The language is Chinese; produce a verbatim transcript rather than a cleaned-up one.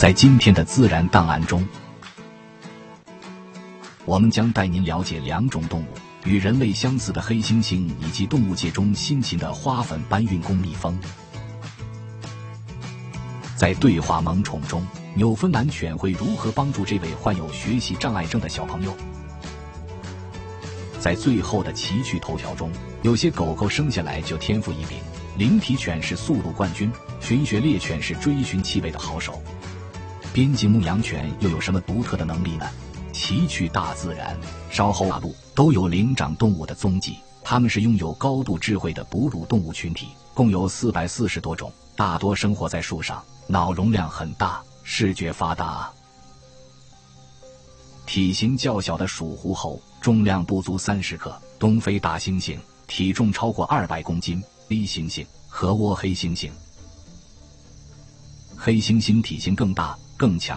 在今天的自然档案中，我们将带您了解两种动物，与人类相似的黑猩猩以及动物界中辛勤的花粉搬运工蜜蜂。在对话萌宠中，纽芬兰犬会如何帮助这位患有学习障碍症的小朋友？在最后的奇趣头条中，有些狗狗生下来就天赋异禀，灵缇犬是速度冠军，寻血猎犬是追寻气味的好手。边境牧羊犬又有什么独特的能力呢？奇趣大自然，稍后大陆都有灵长动物的踪迹，它们是拥有高度智慧的哺乳动物群体，共有四百四十多种，大多生活在树上，脑容量很大，视觉发达。体型较小的鼠狐猴，重量不足三十克，东非大猩猩，体重超过二百公斤，黑猩猩和倭黑猩猩。黑猩猩体型更大更强，